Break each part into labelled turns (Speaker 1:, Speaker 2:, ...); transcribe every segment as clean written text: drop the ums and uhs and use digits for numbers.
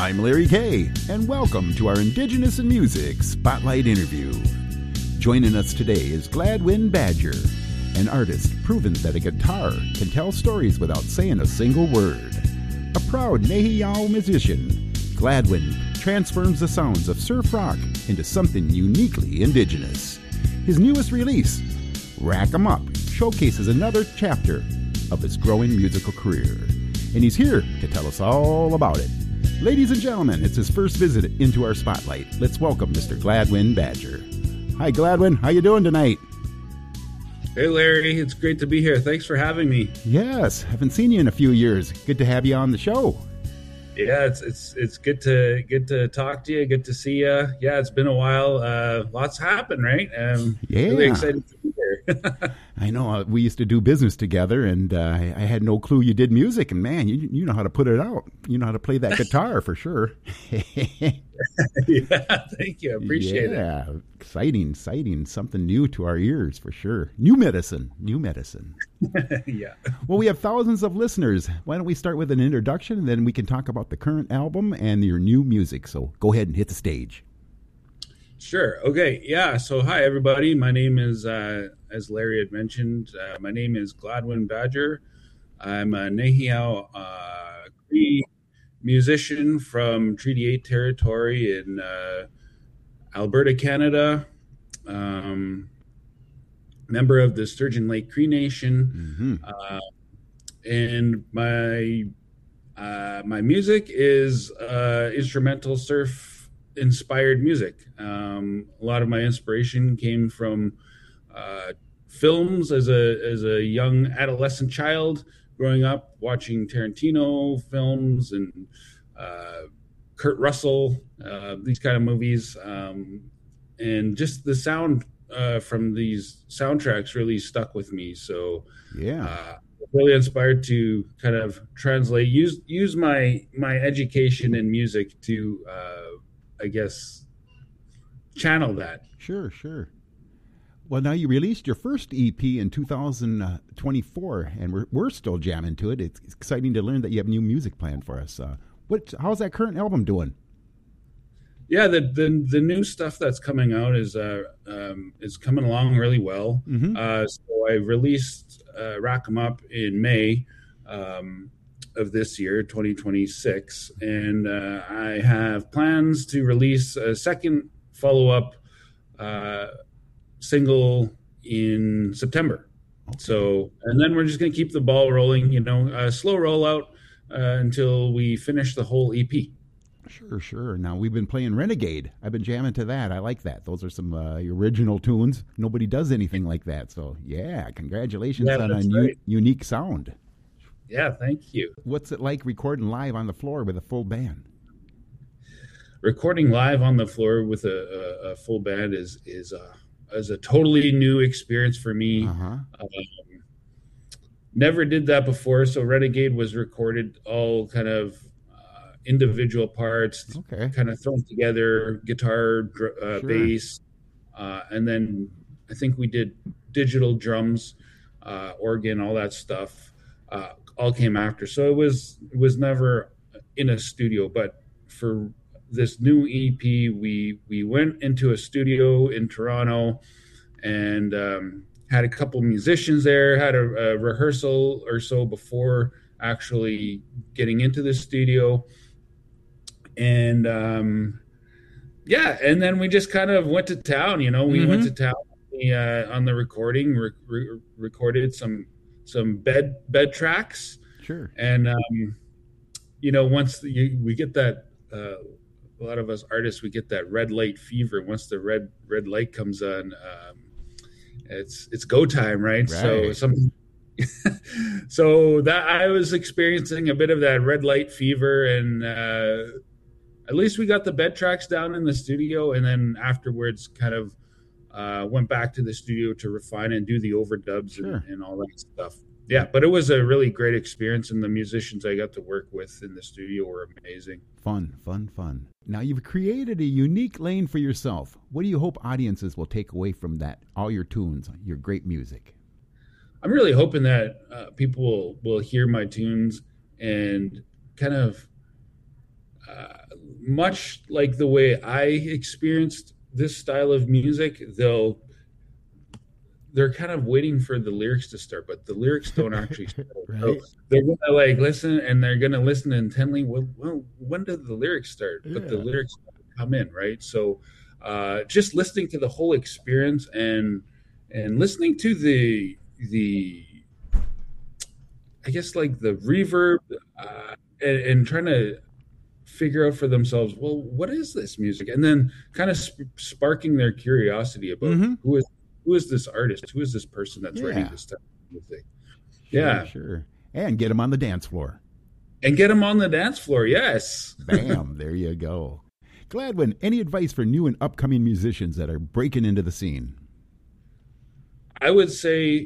Speaker 1: I'm Larry Kay, and welcome to our Indigenous in Music Spotlight interview. Joining us today is Gladwin Badger, an artist proven that a guitar can tell stories without saying a single word. A proud Nehiyaw musician, Gladwin transforms the sounds of surf rock into something uniquely Indigenous. His newest release, Rack 'Em Up, showcases another chapter of his growing musical career. And he's here to tell us all about it. Ladies and gentlemen, it's his first visit into our spotlight. Let's welcome Mr. Gladwin Badger. Hi, Gladwin. How you doing tonight?
Speaker 2: Hey, Larry. It's great to be here. Thanks for having me.
Speaker 1: Yes, haven't seen you in a few years. Good to have you on the show.
Speaker 2: Yeah, it's good to talk to you. Good to see you. Yeah, it's been a while. Lots happened, right?
Speaker 1: Yeah.
Speaker 2: Really excited to be here.
Speaker 1: I know. We used to do business together, and I had no clue you did music. And man, you know how to put it out. You know how to play that guitar for sure.
Speaker 2: Yeah, thank you. I appreciate it.
Speaker 1: Yeah, exciting. Something new to our ears for sure. New medicine.
Speaker 2: Yeah.
Speaker 1: Well, we have thousands of listeners. Why don't we start with an introduction, and then we can talk about the current album and your new music. So go ahead and hit the stage.
Speaker 2: Sure. Okay. Yeah. So hi, everybody. My name is, as Larry had mentioned, my name is Gladwin Badger. I'm a Nehiyaw Cree musician from Treaty 8 territory in Alberta, Canada. Member of the Sturgeon Lake Cree Nation. And my music is instrumental surf inspired music. A lot of my inspiration came from films as a young adolescent child, growing up watching Tarantino films and Kurt Russell, these kind of movies, and just the sound from these soundtracks really stuck with me. So
Speaker 1: yeah,
Speaker 2: really inspired to kind of translate, use my education in music to I guess channel that.
Speaker 1: Sure. Well, now you released your first EP in 2024, and we're still jamming to it. It's exciting to learn that you have new music planned for us. How's that current album doing?
Speaker 2: Yeah, the new stuff that's coming out is coming along really well. So I released Rack 'Em Up in May of this year, 2026, and I have plans to release a second follow-up single in September.
Speaker 1: Okay.
Speaker 2: So, and then we're just going to keep the ball rolling, slow rollout until we finish the whole EP.
Speaker 1: Sure. Now, we've been playing Renegade. I've been jamming to that. I like that. Those are some original tunes. Nobody does anything like that. So, yeah, congratulations on a unique sound.
Speaker 2: Yeah, thank you.
Speaker 1: What's it like recording live on the floor with a full band?
Speaker 2: Recording live on the floor with a full band is a totally new experience for me. Never did that before. So Renegade was recorded all kind of individual parts, kind of thrown together, guitar, bass, and then I think we did digital drums, organ, all that stuff. All came after. So it was never in a studio, but for this new EP, we went into a studio in Toronto and had a couple musicians there, had a rehearsal or so before actually getting into the studio. And and then we just kind of went to town, we went to town on the recording, recorded some bed tracks.
Speaker 1: Sure.
Speaker 2: And once we get that, a lot of us artists, we get that red light fever. Once the red light comes on, it's go time, right? So so that I was experiencing a bit of that red light fever, and at least we got the bed tracks down in the studio, and then afterwards kind of went back to the studio to refine and do the overdubs and all that stuff. Yeah, but it was a really great experience, and the musicians I got to work with in the studio were amazing.
Speaker 1: Fun. Now, you've created a unique lane for yourself. What do you hope audiences will take away from that, all your tunes, your great music?
Speaker 2: I'm really hoping that people will hear my tunes and kind of much like the way I experienced this style of music, they're kind of waiting for the lyrics to start, but the lyrics don't actually start. Right. So they're gonna like listen, and they're gonna listen intently. Well, when did the lyrics start? Yeah. But the lyrics come in, right? So just listening to the whole experience and listening to the I guess like the reverb and trying to figure out for themselves, well, what is this music? And then kind of sparking their curiosity about who is this artist? Who is this person that's writing this type of music?
Speaker 1: Sure. And get them on the dance floor.
Speaker 2: Yes.
Speaker 1: Bam. There you go. Gladwin, any advice for new and upcoming musicians that are breaking into the scene?
Speaker 2: I would say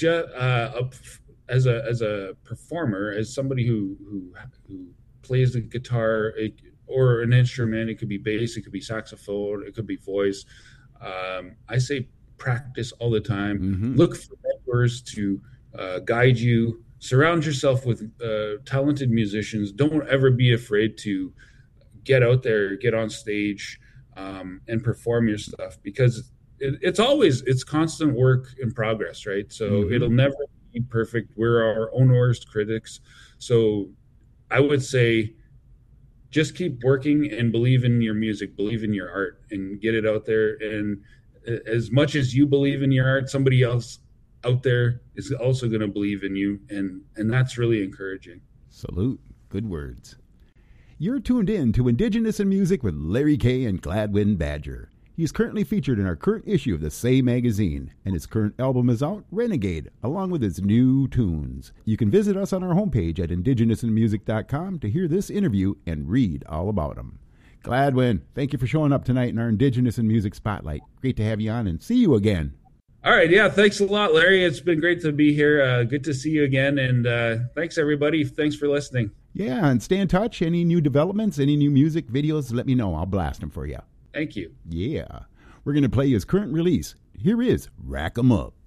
Speaker 2: as a performer, as somebody who plays the guitar or an instrument, it could be bass, it could be saxophone, it could be voice. I say practice all the time. Look for mentors to guide you. Surround yourself with talented musicians. Don't ever be afraid to get out there, get on stage, and perform your stuff, because it's constant work in progress, right? So it'll never be perfect. We're our own worst critics. So I would say just keep working and believe in your music, believe in your art, and get it out there. And as much as you believe in your art, somebody else out there is also going to believe in you. And that's really encouraging.
Speaker 1: Salute. Good words. You're tuned in to Indigenous in Music with Larry Kay and Gladwin Badger. He's currently featured in our current issue of the Say magazine, and his current album is out, Renegade, along with his new tunes. You can visit us on our homepage at indigenousinmusic.com to hear this interview and read all about him. Gladwin, thank you for showing up tonight in our Indigenous in Music Spotlight. Great to have you on, and see you again.
Speaker 2: All right, yeah, thanks a lot, Larry. It's been great to be here. Good to see you again, and thanks, everybody. Thanks for listening.
Speaker 1: Yeah, and stay in touch. Any new developments, any new music videos, let me know. I'll blast them for you.
Speaker 2: Thank you.
Speaker 1: Yeah. We're going to play his current release. Here is Rack 'em Up.